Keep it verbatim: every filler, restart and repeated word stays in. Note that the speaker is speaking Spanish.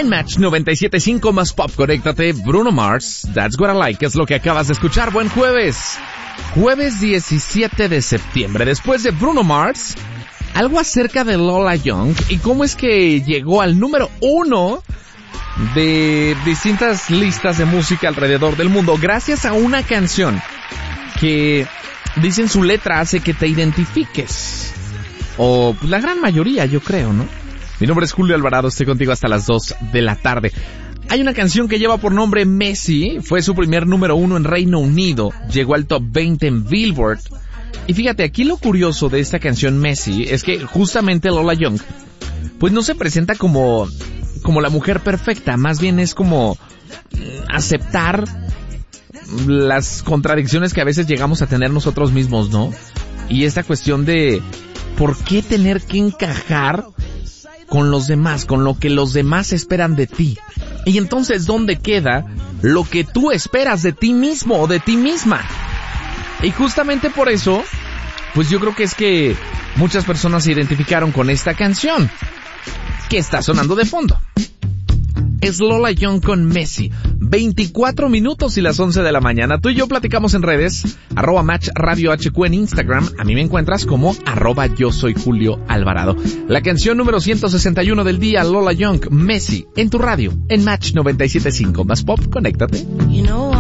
En Match noventa y siete punto cinco más pop, conéctate. Bruno Mars, That's What I Like, es lo que acabas de escuchar. Buen jueves. Jueves diecisiete de septiembre. Después de Bruno Mars, algo acerca de Lola Young y cómo es que llegó al número uno de distintas listas de música alrededor del mundo gracias a una canción que, dicen, su letra hace que te identifiques. O la gran mayoría, yo creo, ¿no? Mi nombre es Julio Alvarado, estoy contigo hasta las dos de la tarde. Hay una canción que lleva por nombre Messi, fue su primer número uno en Reino Unido, llegó al top veinte en Billboard. Y fíjate, aquí lo curioso de esta canción Messi es que justamente Lola Young, pues no se presenta como, como la mujer perfecta, más bien es como aceptar las contradicciones que a veces llegamos a tener nosotros mismos, ¿no? Y esta cuestión de ¿por qué tener que encajar con los demás, con lo que los demás esperan de ti? Y entonces, ¿dónde queda lo que tú esperas de ti mismo o de ti misma? Y justamente por eso, pues yo creo que es que muchas personas se identificaron con esta canción que está sonando de fondo. Es Lola Young con Messi. veinticuatro minutos y las once de la mañana. Tú y yo platicamos en redes, arroba Match Radio H Q en Instagram. A mí me encuentras como arroba yo soy Julio Alvarado. La canción número ciento sesenta y uno del día, Lola Young, Messi, en tu radio, en Match noventa y siete punto cinco. Más pop, conéctate. You know